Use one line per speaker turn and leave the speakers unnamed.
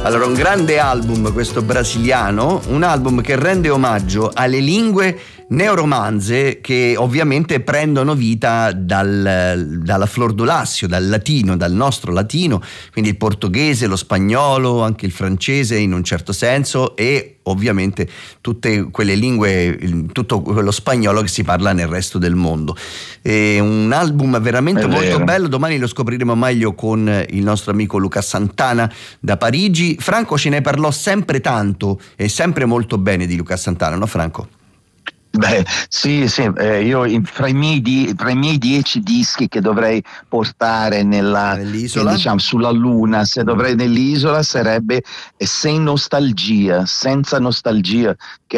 Allora, un grande album questo brasiliano, un album che rende omaggio alle lingue neoromanze che ovviamente prendono vita dalla Flor do Lassio, dal latino, dal nostro latino, quindi il portoghese, lo spagnolo, anche il francese in un certo senso, e ovviamente tutte quelle lingue, tutto quello spagnolo che si parla nel resto del mondo. È un album veramente molto bello. Domani lo scopriremo meglio con il nostro amico Luca Santana da Parigi. Franco ce ne parlò sempre tanto e sempre molto bene di Luca Santana, no Franco?
Beh, sì, io fra i miei 10 dischi che dovrei portare
nell'isola,
diciamo sulla Luna, se dovrei nell'isola, sarebbe Senza Nostalgia, che